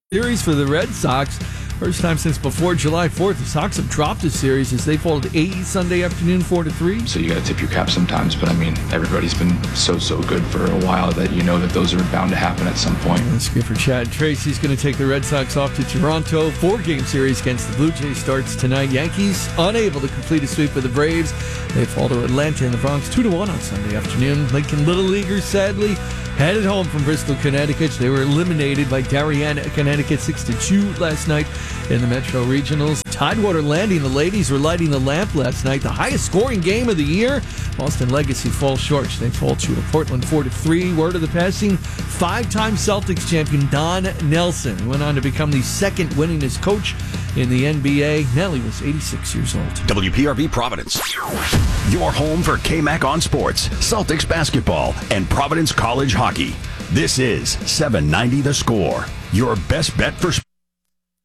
Series for the Red Sox. First time since before July 4th. The Sox have dropped a series as they fall to 8 Sunday afternoon, 4-3. So you got to tip your cap sometimes, but I mean, everybody's been so good for a while that you know that those are bound to happen at some point. And skipper Chad Tracy's going to take the Red Sox off to Toronto. 4-game series against the Blue Jays starts tonight. Yankees unable to complete a sweep of the Braves. They fall to Atlanta in the Bronx 2-1 on Sunday afternoon. Lincoln Little Leaguers sadly headed home from Bristol, Connecticut. They were eliminated by Darien, Connecticut 6-2 last night in the Metro Regionals. Tidewater Landing, the ladies were lighting the lamp last night. The highest scoring game of the year. Boston Legacy falls short. They fall to Portland 4-3. Word of the passing, 5-time Celtics champion Don Nelson. He went on to become the second winningest coach in the NBA. Nelly was 86 years old. WPRB Providence. Your home for KMAC on sports, Celtics basketball, and Providence College hockey. This is 790 The Score. Your best bet for sports.